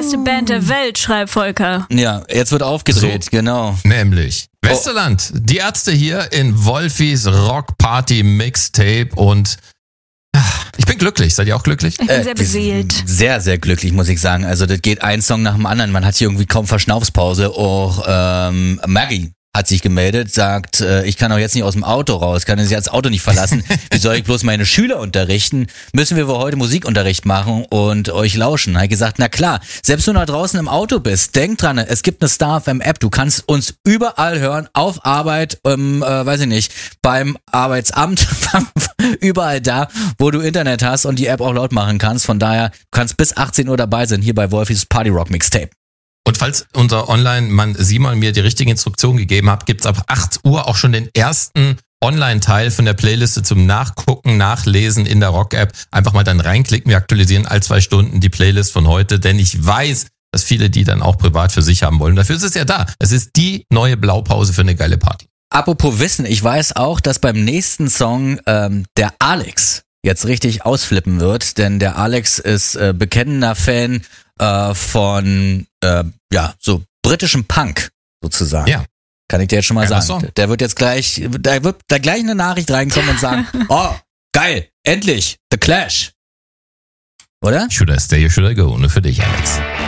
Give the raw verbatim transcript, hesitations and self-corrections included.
beste Band der Welt, schreibt Volker. Ja, jetzt wird aufgedreht, so, genau. Nämlich Westerland, oh. Die Ärzte hier in Wolfis Rock Party Mixtape und ich bin glücklich. Seid ihr auch glücklich? Ich bin sehr beseelt. Äh, sehr, sehr glücklich, muss ich sagen. Also das geht ein Song nach dem anderen. Man hat hier irgendwie kaum Verschnaufspause. Auch ähm, Maggie hat sich gemeldet, sagt, äh, ich kann auch jetzt nicht aus dem Auto raus, kann sich das Auto nicht verlassen. Wie soll ich bloß meine Schüler unterrichten? Müssen wir wohl heute Musikunterricht machen und euch lauschen? Hat gesagt, na klar, selbst wenn du da draußen im Auto bist, denk dran, es gibt eine Star F M-App, du kannst uns überall hören, auf Arbeit, ähm, äh, weiß ich nicht, beim Arbeitsamt, überall da, wo du Internet hast und die App auch laut machen kannst. Von daher, du kannst bis achtzehn Uhr dabei sein, hier bei Wolfis Party Rock Mixtape. Und falls unser Online-Mann Simon mir die richtige Instruktion gegeben hat, gibt's ab acht Uhr auch schon den ersten Online-Teil von der Playliste zum Nachgucken, Nachlesen in der Rock-App. Einfach mal dann reinklicken. Wir aktualisieren all zwei Stunden die Playlist von heute, denn ich weiß, dass viele die dann auch privat für sich haben wollen. Dafür ist es ja da. Es ist die neue Blaupause für eine geile Party. Apropos Wissen, ich weiß auch, dass beim nächsten Song ähm, der Alex jetzt richtig ausflippen wird, denn der Alex ist äh, bekennender Fan äh, von äh, ja so britischem Punk sozusagen. Ja. Kann ich dir jetzt schon mal ja, sagen. Der wird jetzt gleich, da wird da gleich eine Nachricht reinkommen und sagen, oh, geil, endlich, The Clash. Oder? Should I stay or should I go? Nur für dich, Alex.